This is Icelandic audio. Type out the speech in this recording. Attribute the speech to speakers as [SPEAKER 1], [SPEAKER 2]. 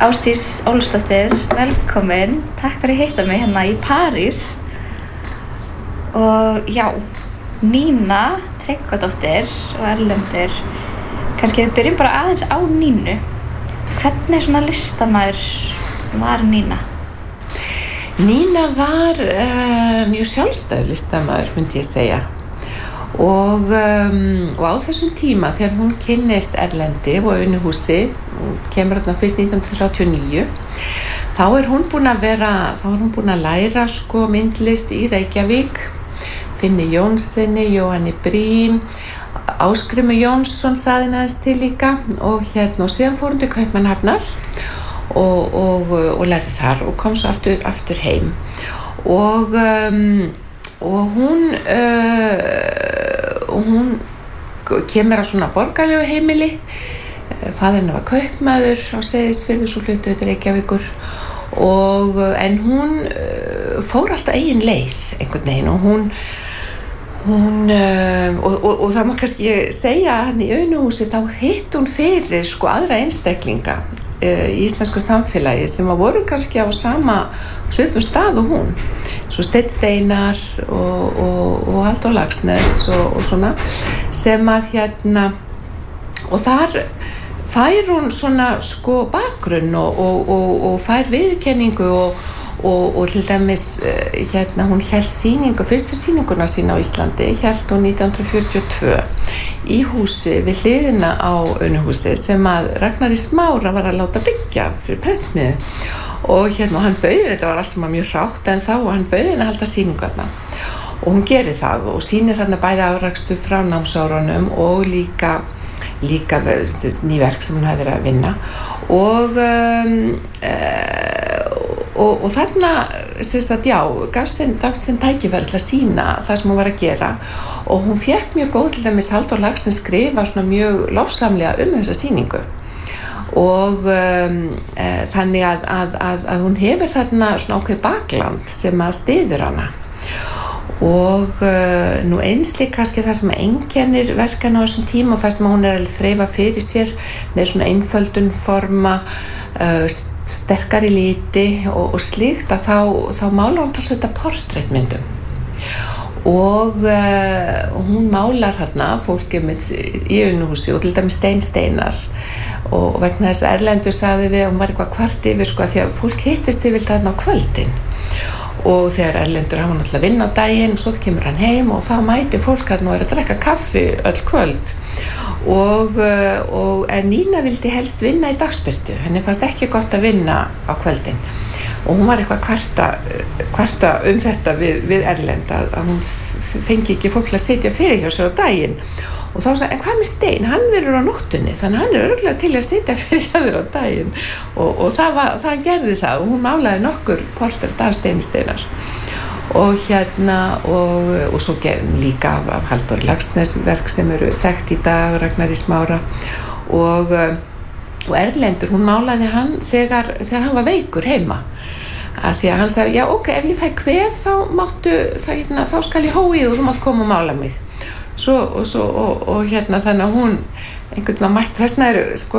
[SPEAKER 1] Ásdís Ólafsdóttir, velkomin. Takk fyrir að hitta mig hérna í París. Og já, Nína Tryggvadóttir og Erlendur. Kannski við byrjum bara aðeins á Nínu. Hvernig svona listamaður var Nína?
[SPEAKER 2] Nína var mjög sjálfstæður listamaður, myndi ég segja. Og á þessum tíma þegar hún kynnist Erlendi og Unuhúsið, hún kemur þarna fyrst 1939, þá er hún búin að læra myndlist í Reykjavík, Finni Jónssoni, Jóhanni Briem, Ásgrímur Jónsson saði aðeins til líka og síðan fór hún til Kaupmannahafnar og lærði þar og kom svo aftur heim og hún kemur á svona borgarlegu heimili. Faðirinn var kaupmaður á Seyðisfirði, svo flutti til Reykjavíkur en hún fór alltaf eigin leið einhvern veginn og það má kannski segja að hann í Unuhúsi þá hitt hún fyrir aðra einstaklinga í íslensku samfélagi sem voru kannski á svipum stað og hún, svo Steinn Steinarr og Halldór Laxness og svona sem að og þar fær hún svona bakgrunn og fær viðurkenningu og til dæmis hún hélt fyrstu sýninguna sína á Íslandi hélt hún 1942 í húsi við hliðina á Unuhúsi sem að Ragnar í Smára var að láta byggja fyrir prentsmiðju og hann bauð, þetta var allt sem var mjög hrátt en þá hann bauð henni að halda sýningarna og hún gerir það og sýnir bæði afrakstur frá námsárunum og líka nýverk sem hún hefði verið að vinna og þarna gafst þeim tækifæri til að sýna það sem hún var að gera og hún fékk mjög góð til dæmis Halldór Laxness skrifa mjög lofsamlega þessa sýningu og þannig að hún hefur þarna ákveðið bakland sem að styður hana og nú eins líka kannski það sem einkennir verkan á þessum tíma og það sem hún að þreifa fyrir sér með einföldun forma sterkari liti og slíkt að þá málar hún talsvert portrettmyndum og hún málar fólki í Unuhúsi og til dæmis Steinn Steinarr og vegna þess að Erlendur sagði við að hún var eitthvað kvart yfir því að fólk hittist yfir þarna á kvöldin og þegar Erlendur hann var náttúrulega að vinna á daginn og svo kemur hann heim og þá mæti fólk og er að drekka kaffi öll kvöld en Nína vildi helst vinna í dagsbirtu, henni fannst ekki gott að vinna á kvöldin og hún var eitthvað kvarta þetta við Erlend að hún fengi ekki fólk til að sitja fyrir hjá sér á daginn og þá sagði, en hvað með Steinn, hann verður á nóttunni þannig að hann örugglega til að sitja fyrir hjá þér á daginn og það gerði það og hún málaði nokkur portrett af Steini Steinarr og og svo líka af Halldór Laxness verk sem eru þekkt í dag, Ragnar í Smára og Erlendur, hún málaði hann þegar hann var veikur heima að því að hann sagði, já ok, ef ég fæ kvef þá skal ég hóið og þú mátt koma og mála mig svo þannig að hún einhvern veginn mætti þessna eru